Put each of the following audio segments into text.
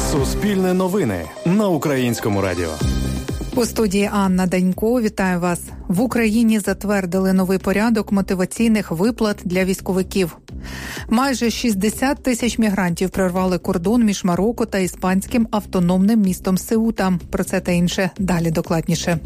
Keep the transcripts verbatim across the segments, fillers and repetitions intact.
Суспільне новини на Українському радіо. У студії Анна Данько. Вітаю вас. В Україні затвердили новий порядок мотиваційних виплат для військовиків. Майже шістдесят тисяч мігрантів прорвали кордон між Марокко та іспанським автономним містом Сеута. Про це та інше далі докладніше.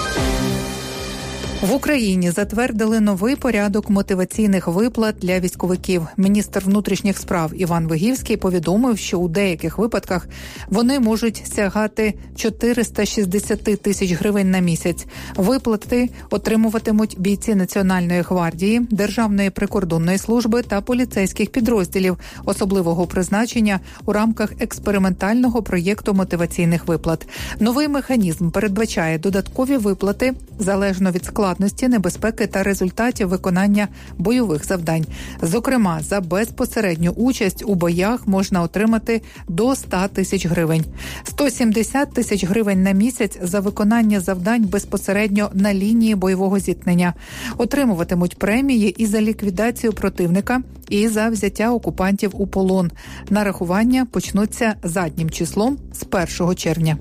В Україні затвердили новий порядок мотиваційних виплат для військовиків. Міністр внутрішніх справ Іван Вигівський повідомив, що у деяких випадках вони можуть сягати чотириста шістдесят тисяч гривень на місяць. Виплати отримуватимуть бійці Національної гвардії, Державної прикордонної служби та поліцейських підрозділів особливого призначення у рамках експериментального проєкту мотиваційних виплат. Новий механізм передбачає додаткові виплати залежно від складу небезпеки та результатів виконання бойових завдань. Зокрема, за безпосередню участь у боях можна отримати до ста тисяч гривень. сто сімдесят тисяч гривень на місяць за виконання завдань безпосередньо на лінії бойового зіткнення. Отримуватимуть премії і за ліквідацію противника, і за взяття окупантів у полон. Нарахування почнуться заднім числом з першого червня.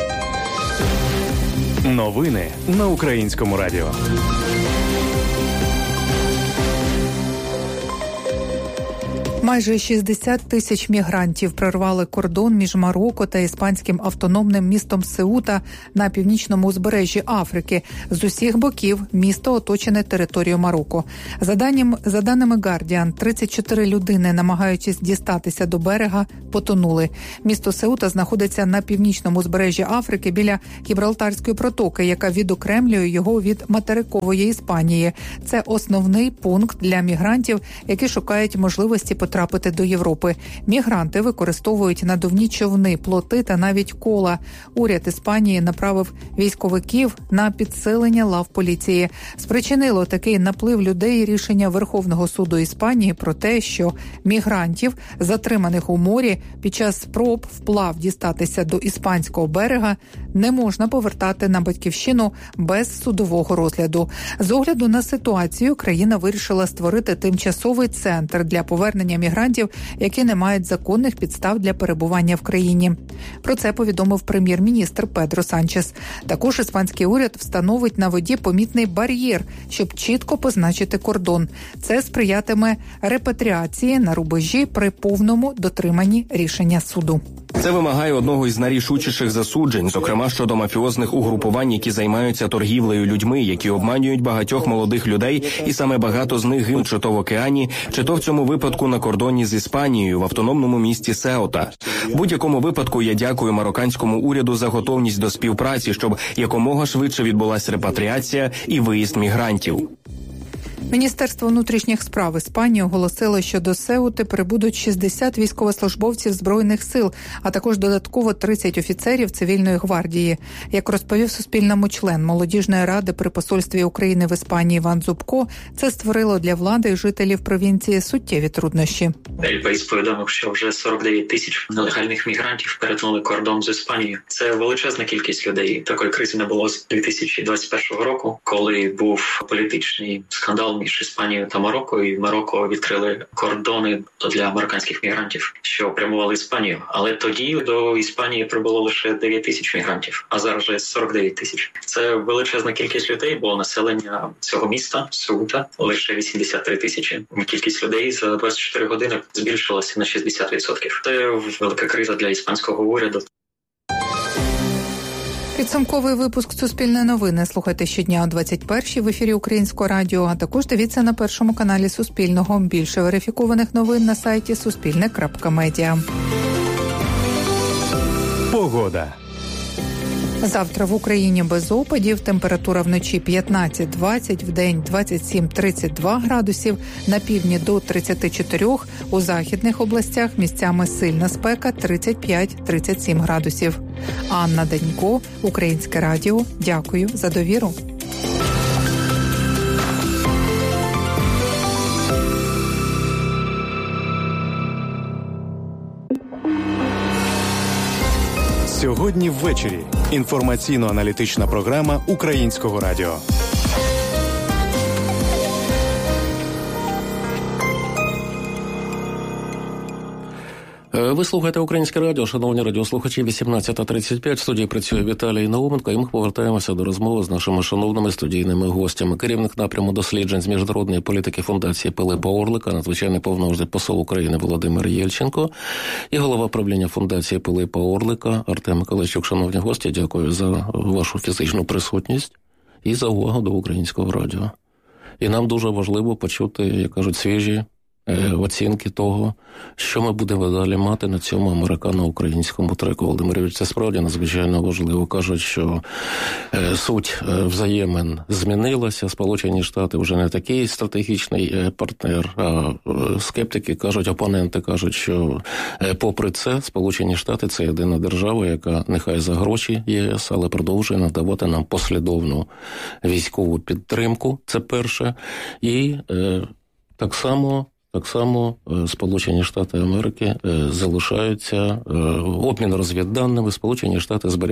Новини на Українському радіо. Майже шістдесят тисяч мігрантів прорвали кордон між Марокко та іспанським автономним містом Сеута на північному узбережжі Африки. З усіх боків місто оточене територією Марокко. За, даним, за даними Guardian, тридцять чотири людини, намагаючись дістатися до берега, потонули. Місто Сеута знаходиться на північному узбережжі Африки біля Гібралтарської протоки, яка відокремлює його від материкової Іспанії. Це основний пункт для мігрантів, які шукають можливості потрапити до Європи. Мігранти використовують надувні човни, плоти та навіть кола. Уряд Іспанії направив військовиків на підсилення лав поліції. Спричинило такий наплив людей рішення Верховного суду Іспанії про те, що мігрантів, затриманих у морі, під час спроб вплав дістатися до іспанського берега, не можна повертати на батьківщину без судового розгляду. З огляду на ситуацію, країна вирішила створити тимчасовий центр для повернення мігрантів, які не мають законних підстав для перебування в країні. Про це повідомив прем'єр-міністр Педро Санчес. Також іспанський уряд встановить на воді помітний бар'єр, щоб чітко позначити кордон. Це сприятиме репатріації на рубежі при повному дотриманні рішення суду. Це вимагає одного із найрішучіших засуджень, зокрема щодо мафіозних угрупувань, які займаються торгівлею людьми, які обманюють багатьох молодих людей, і саме багато з них гинуть чи то в океані, чи то в цьому випадку на кордоні з Іспанією в автономному місті Сеута. В будь-якому випадку я дякую марокканському уряду за готовність до співпраці, щоб якомога швидше відбулася репатріація і виїзд мігрантів. Міністерство внутрішніх справ Іспанії оголосило, що до Сеути прибудуть шістдесят військовослужбовців Збройних сил, а також додатково тридцять офіцерів цивільної гвардії. Як розповів Суспільному член молодіжної ради при посольстві України в Іспанії Іван Зубко, це створило для влади і жителів провінції суттєві труднощі. Ель-Пейс повідомив, що вже сорок дев'ять тисяч нелегальних мігрантів перетнули кордон з Іспанією. Це величезна кількість людей. Такої кризи не було з дві тисячі двадцять першого року, коли був політичний скандал між Іспанією та Марокко, і в Марокко відкрили кордони для американських мігрантів, що прямували Іспанію. Але тоді до Іспанії прибуло лише дев'ять тисяч мігрантів, а зараз вже сорок дев'ять тисяч. Це величезна кількість людей, бо населення цього міста, Сеута, лише вісімдесят три тисячі. Кількість людей за двадцять чотири години збільшилася на шістдесят відсотків. Це велика криза для іспанського уряду. Підсумковий випуск «Суспільне новини» слухайте щодня о двадцять першій в ефірі Українського радіо, а також дивіться на першому каналі Суспільного. Більше верифікованих новин на сайті суспільне крапка медіа. Погода. Завтра в Україні без опадів, температура вночі п'ятнадцять двадцять, вдень двадцять сім тридцять два градусів, на півдні до тридцять чотири, у західних областях місцями сильна спека тридцять п'ять тридцять сім градусів. Анна Данько, Українське радіо. Дякую за довіру. Сьогодні ввечері. Інформаційно-аналітична програма Українського радіо. Ви слухаєте Українське радіо, шановні радіослухачі, вісімнадцята тридцять п'ять. В студії працює Віталій Науменко, і ми повертаємося до розмови з нашими шановними студійними гостями. Керівник напряму досліджень з міжнародної політики фундації Пилипа Орлика, надзвичайний повноважний посол України Володимир Єльченко і голова правління фундації Пилипа Орлика Артем Миколайчук. Шановні гості, дякую за вашу фізичну присутність і за увагу до Українського радіо. І нам дуже важливо почути, як кажуть, свіжі оцінки того, що ми будемо далі мати на цьому американо-українському треку. Володимирович, це справді надзвичайно важливо. Кажуть, що е, суть е, взаємин змінилася, Сполучені Штати вже не такий стратегічний е, партнер, а е, скептики кажуть, опоненти кажуть, що е, попри це, Сполучені Штати – це єдина держава, яка нехай за гроші ЄС, але продовжує надавати нам послідовну військову підтримку, це перше, і е, так само Так само Сполучені Штати Америки залишаються, обмін розвідданими, Сполучені Штати зберігають